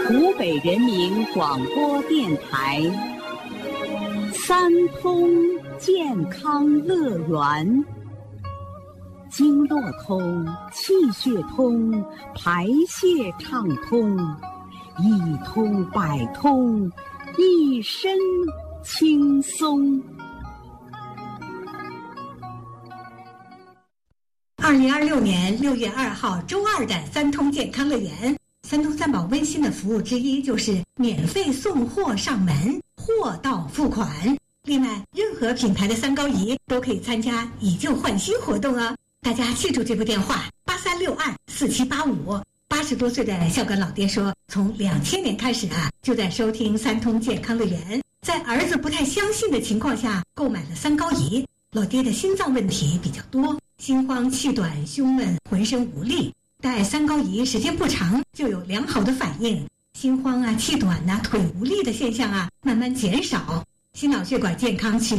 湖北人民广播电台三通健康乐园，经络通、气血通、排泄畅通，一通百通，一身轻松。 2026年6月2号周二的三通健康乐园，三通三宝温馨的服务之一就是免费送货上门，货到付款。另外，任何品牌的三高仪都可以参加以旧换新活动哦。大家记住这部电话83624785。80多岁的孝感老爹说，从2000年开始就在收听三通健康乐园，在儿子不太相信的情况下购买了三高仪。老爹的心脏问题比较多，心慌气短、胸闷、浑身无力，戴三高仪时间不长就有良好的反应，心慌气短腿无力的现象慢慢减少。心脑血管健康启